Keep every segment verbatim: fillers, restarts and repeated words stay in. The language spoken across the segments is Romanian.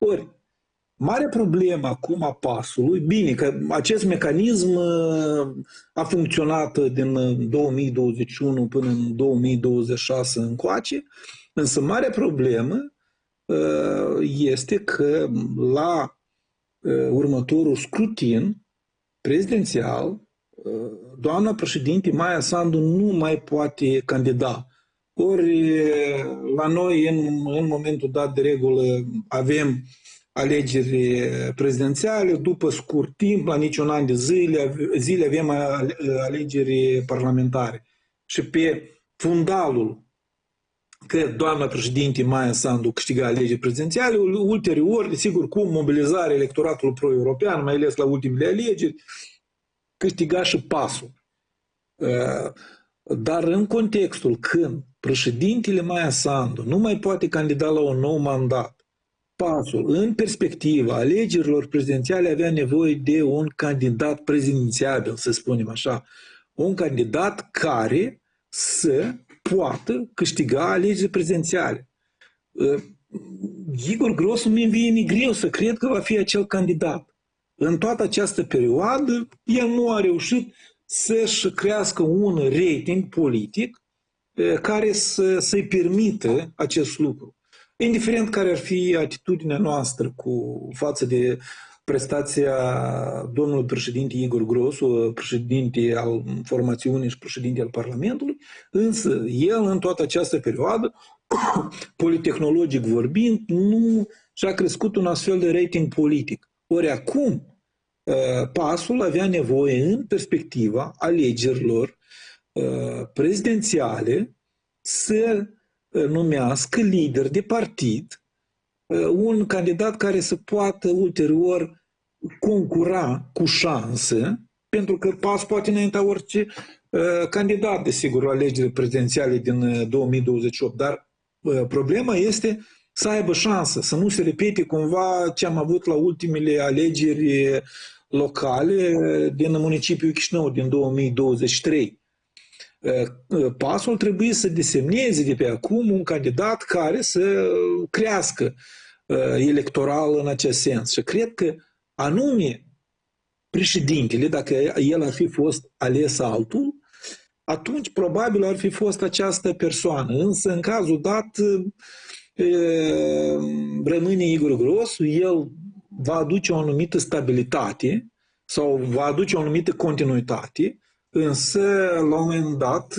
Ori, marea problemă acum a PAS-ului, bine că acest mecanism a funcționat din două mii douăzeci și unu până în două mii douăzeci și șase încoace, însă marea problemă este că la următorul scrutin prezidențial, doamna președinte Maia Sandu nu mai poate candida. Ori la noi, în, în momentul dat de regulă, avem alegeri prezidențiale, după scurt timp, la niciun an de zile, zile avem alegeri parlamentare. Și pe fundalul că doamna președinte Maia Sandu câștiga alegeri prezidențiale, ulterior, desigur, cu mobilizarea electoratului pro-european, mai ales la ultimele alegeri, câștiga și PAS-ul. Dar în contextul când președintele Maia Sandu nu mai poate candida la un nou mandat, PAS-ul, în perspectiva alegerilor prezidențiale, avea nevoie de un candidat prezidențiabil, să spunem așa, un candidat care să poată câștiga alegeri prezidențiale. Igor Grosu mi vine greu să cred că va fi acel candidat. În toată această perioadă, el nu a reușit să-și crească un rating politic care să, să-i permită acest lucru. Indiferent care ar fi atitudinea noastră cu față de prestația domnului președinte Igor Grosu, președinte al formațiunii și președinte al Parlamentului, însă el în toată această perioadă, politehnologic vorbind, nu și-a crescut un astfel de rating politic. Ori acum, PAS-ul avea nevoie în perspectiva alegerilor prezidențiale să numească lider de partid un candidat care să poată ulterior concura cu șanse, pentru că PAS poate înainta orice candidat, desigur, la alegerile prezidențiale din două mii douăzeci și opt, dar problema este să aibă șansă, să nu se repete cumva ce am avut la ultimele alegeri locale din municipiul Chișinău din două mii douăzeci și trei. PAS-ul trebuie să desemneze de pe acum un candidat care să crească electoral în acest sens. Și cred că anume președintele, dacă el ar fi fost ales altul, atunci probabil ar fi fost această persoană. Însă în cazul dat rămâne Igor Grosu, el va aduce o anumită stabilitate sau va aduce o anumită continuitate, însă la un moment dat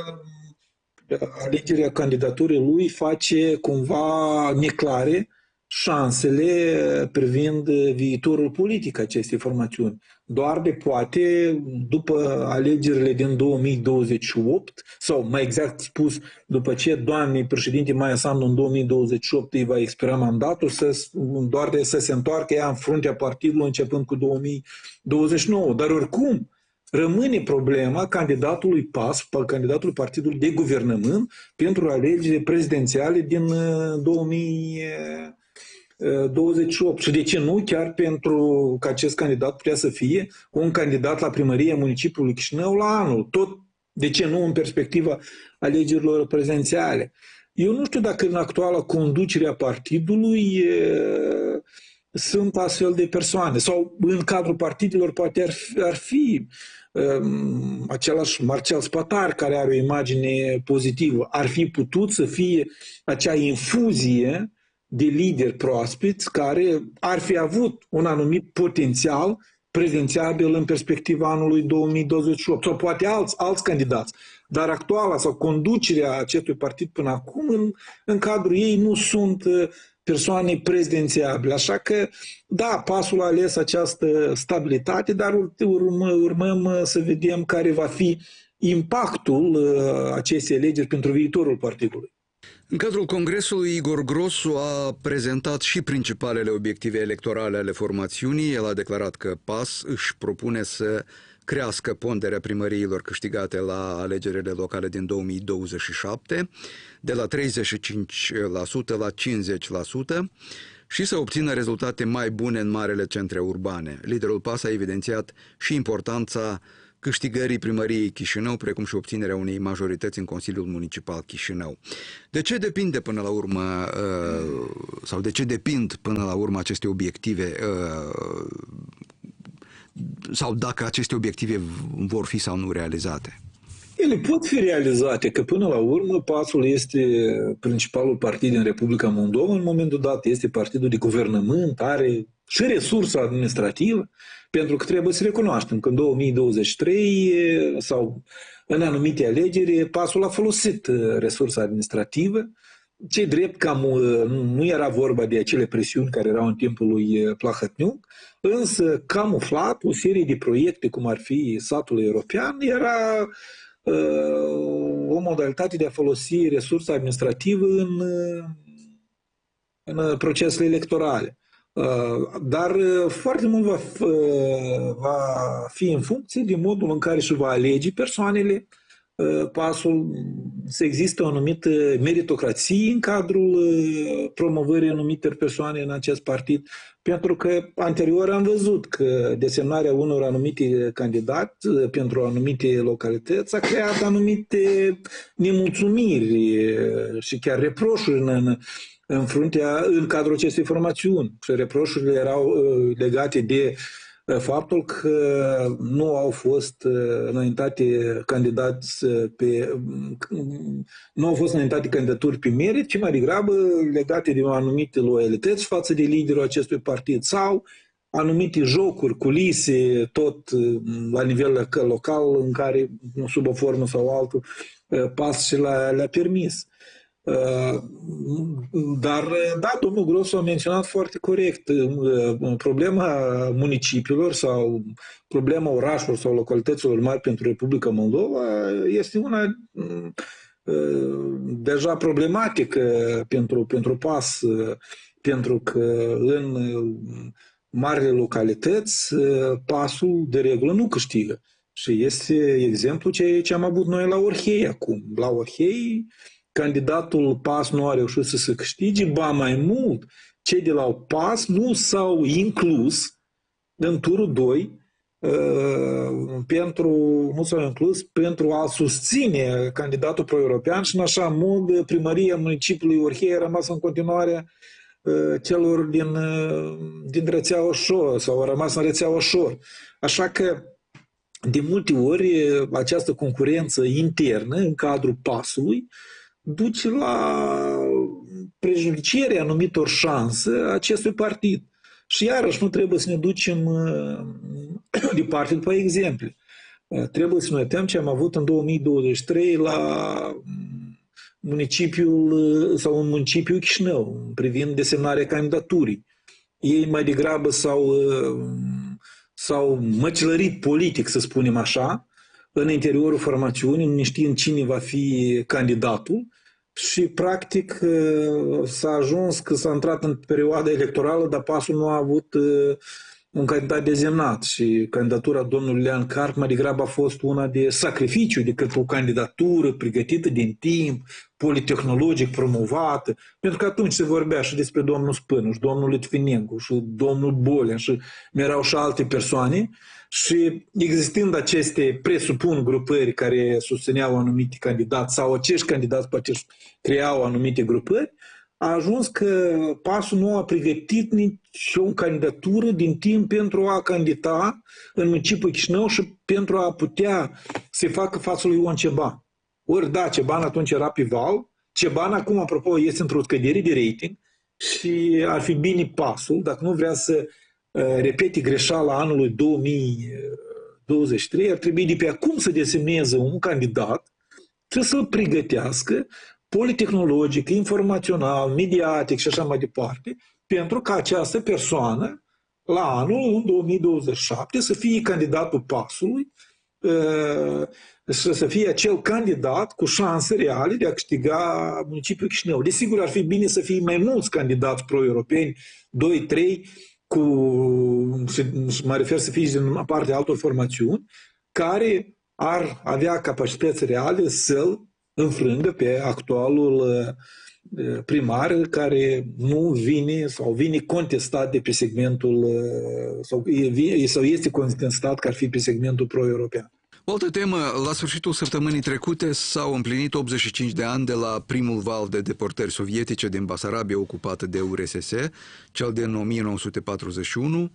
alegerea candidaturii lui face cumva neclare șansele privind viitorul politic acestei formațiuni. Doar de poate, după alegerile din două mii douăzeci și opt, sau mai exact spus, după ce doamnei președinte Maia Sandu în două mii douăzeci și opt îi va expira mandatul, să, doar de să se întoarcă ea în fruntea partidului începând cu două mii douăzeci și nouă. Dar oricum, rămâne problema candidatului PAS, candidatul Partidului de Guvernământ, pentru alegerile prezidențiale din două mii douăzeci și opt. Și de ce nu chiar pentru că acest candidat putea să fie un candidat la primăria municipiului Chișinău la anul. Tot, de ce nu, în perspectiva alegerilor prezidențiale. Eu nu știu dacă în actuala conducere a partidului e, sunt astfel de persoane. Sau în cadrul partidelor poate ar fi, ar fi um, același Marcel Spatar, care are o imagine pozitivă. Ar fi putut să fie acea infuzie de lideri proaspeți care ar fi avut un anumit potențial prezidențiabil în perspectiva anului două mii douăzeci și opt. Sau poate alți, alți candidați. Dar actuala sau conducerea acestui partid până acum, în, în cadrul ei nu sunt persoane prezidențiabile. Așa că, da, PAS-ul a ales această stabilitate, dar urmă, urmăm să vedem care va fi impactul acestei alegeri pentru viitorul partidului. În cadrul Congresului, Igor Grosu a prezentat și principalele obiective electorale ale formațiunii. El a declarat că PAS își propune să crească ponderea primăriilor câștigate la alegerile locale din două mii douăzeci și șapte, de la treizeci și cinci la sută la cincizeci la sută și să obțină rezultate mai bune în marele centre urbane. Liderul PAS a evidențiat și importanța câștigării primăriei Chișinău, precum și obținerea unei majorități în Consiliul Municipal Chișinău. De ce depinde până la urmă, sau de ce depind până la urmă aceste obiective, sau dacă aceste obiective vor fi sau nu realizate? Ele pot fi realizate, că până la urmă PAS-ul este principalul partid din Republica Moldova, în momentul dat este partidul de guvernământ, are și resursa administrativă, pentru că trebuie să recunoaștem că în două mii douăzeci și trei sau în anumite alegeri PAS-ul a folosit resursa administrativă. Ce drept că nu era vorba de acele presiuni care erau în timpul lui Plahotniuc, însă camuflat o serie de proiecte, cum ar fi satul european, era o modalitate de a folosi resursa administrativă în, în procesele electorale. Dar foarte mult va, va fi în funcție de modul în care își va alege persoanele PAS-ul, să există o anumită meritocrație în cadrul promovării anumitor persoane în acest partid, pentru că anterior am văzut că desemnarea unor anumite candidați pentru anumite localități a creat anumite nemulțumiri și chiar reproșuri în, în, fruntea, în cadrul acestei formațiuni. Și reproșurile erau legate de faptul că nu au fost înaintate candidați pe nu au fost înaintate candidaturi pe merit, ci mai degrabă legate de anumite loialități față de liderul acestui partid sau anumite jocuri, culise, tot la nivel local, în care, sub o formă sau altul, PAS și le-a permis. Dar, da, domnul Grosu a menționat foarte corect, problema municipiilor sau problema orașelor sau localităților mari pentru Republica Moldova este una deja problematică pentru, pentru PAS, pentru că în marile localități PAS-ul de regulă nu câștigă. Și este exemplu ce, ce am avut noi la Orhei acum. La Orhei candidatul PAS nu a reușit să se câștige, ba mai mult, cei de la PAS nu s-au inclus în turul doi uh, pentru, nu s-au inclus pentru a susține candidatul pro-european și în așa mod primăria municipiului Orhei a rămas în continuare uh, celor din, uh, din rețea Oșor sau a rămas în rețea Oșor. Așa că de multe ori această concurență internă în cadrul PAS-ului duce la prejudicierea anumitor șanse acestui partid. Și iarăși nu trebuie să ne ducem departe după exemple. Trebuie să ne uităm ce am avut în două mii douăzeci și trei la municipiul sau în municipiul Chișinău, privind desemnarea candidaturii. Ei mai degrabă s-au, s-au măcelărit politic, să spunem așa, în interiorul formațiunii, nu știind cine va fi candidatul și practic s-a ajuns că s-a intrat în perioada electorală, dar PAS-ul nu a avut un candidat desemnat și candidatura domnului Lean Carp mai degrabă a fost una de sacrificiu decât o candidatură pregătită din timp, politehnologic promovată, pentru că atunci se vorbea și despre domnul Spânu și domnul Litvinencu și domnul Bolea și erau și alte persoane. Și existând aceste, presupun, grupări care susțineau anumite candidați sau acești candidați poate creau anumite grupări, a ajuns că PAS-ul nu a pregătit nici o candidatură din timp pentru a candida în municipiul Chișinău și pentru a putea să facă față lui Ion Ceban. Ori da, Ceban atunci era pe val, Ceban acum, apropo, este într-o scădere de rating și ar fi bine PAS-ul, dacă nu vrea să repete greșeala anului două mii douăzeci și trei, ar trebui de pe acum să desemneze un candidat, trebuie să-l pregătească politehnologic, informațional, mediatic și așa mai departe, pentru ca această persoană, la anul, în două mii douăzeci și șapte, să fie candidatul PAS-ului și să fie acel candidat cu șanse reale de a câștiga municipiul Chișinău. Desigur, ar fi bine să fie mai mulți candidați pro-europeni, doi trei, cu, mă refer să fie din partea altor formațiuni, care ar avea capacități reale să-l înfrângă pe actualul primar care nu vine sau vine contestat de pe segmentul sau, sau este contestat că ar fi pe segmentul pro-european. O altă temă, la sfârșitul săptămânii trecute s-au împlinit optzeci și cinci de ani de la primul val de deportări sovietice din Basarabia ocupată de U R S S, cel din o mie nouă sute patruzeci și unu.